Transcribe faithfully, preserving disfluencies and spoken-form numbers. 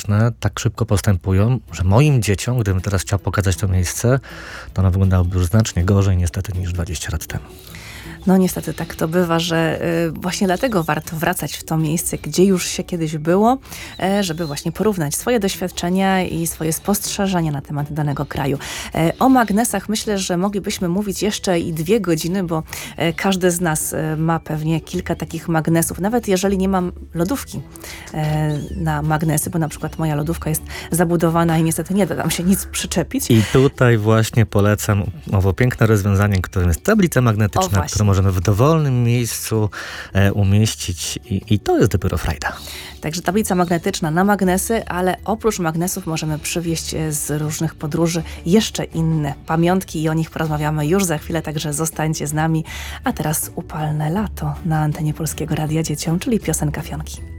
technologiczne tak szybko postępują, że moim dzieciom, gdybym teraz chciał pokazać to miejsce, to ono wyglądałoby już znacznie gorzej niestety niż dwadzieścia lat temu. No niestety tak to bywa, że y, właśnie dlatego warto wracać w to miejsce, gdzie już się kiedyś było, y, żeby właśnie porównać swoje doświadczenia i swoje spostrzeżenia na temat danego kraju. Y, o magnesach myślę, że moglibyśmy mówić jeszcze i dwie godziny, bo y, każdy z nas y, ma pewnie kilka takich magnesów, nawet jeżeli nie mam lodówki y, na magnesy, bo na przykład moja lodówka jest zabudowana i niestety nie da tam się nic przyczepić. I tutaj właśnie polecam owo piękne rozwiązanie, którym jest tablica magnetyczna, którą możemy w dowolnym miejscu e, umieścić i, i to jest dopiero frajda. Także tablica magnetyczna na magnesy, ale oprócz magnesów możemy przywieźć z różnych podróży jeszcze inne pamiątki i o nich porozmawiamy już za chwilę, także zostańcie z nami. A teraz upalne lato na antenie Polskiego Radia Dzieciom, czyli piosenka Fionki.